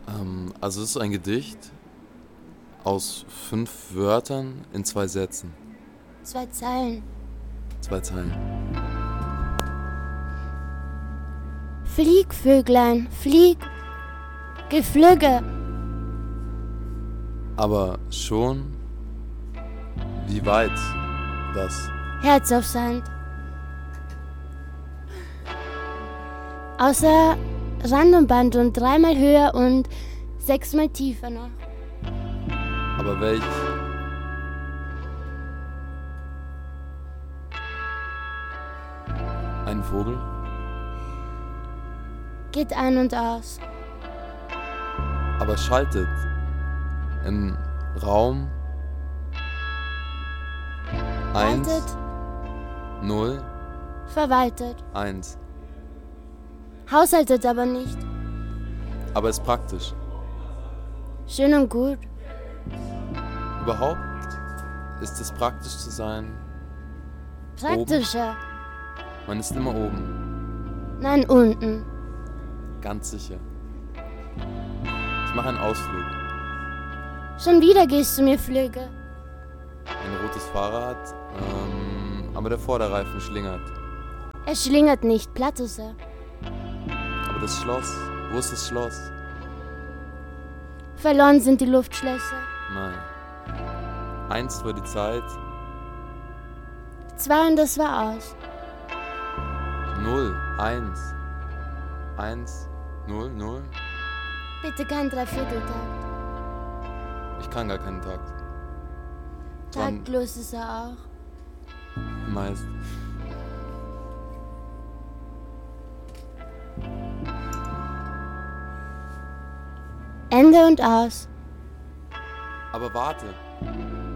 Also es ist ein Gedicht aus 5 Wörtern in 2 Sätzen. 2 Zeilen. 2 Zeilen. Flieg, Vöglein, flieg, Geflügge. Aber schon, wie weit das? Herz auf Sand. Außer Rand und Band und 3-mal höher und 6-mal tiefer noch. Aber welch? Ein Vogel? Geht ein und aus. Aber schaltet im Raum 1, Waltet, 0, verwaltet. 1. Haushaltet aber nicht. Aber ist praktisch. Schön und gut. Überhaupt ist es praktisch zu sein. Praktischer. Man ist immer oben. Nein, unten. Ganz sicher. Ich mache einen Ausflug. Schon wieder gehst du mir Flügge. Ein rotes Fahrrad, aber der Vorderreifen schlingert. Er schlingert nicht, platt ist er. Aber das Schloss, wo ist das Schloss? Verloren sind die Luftschlösser. Nein. Einst war die Zeit 2 und das war aus. 0, 1. 1, 0, 0. Bitte kein Dreivierteltakt. Ich kann gar keinen Takt. Wann- Taktlos ist er auch. Meist. Ende und aus. Aber warte.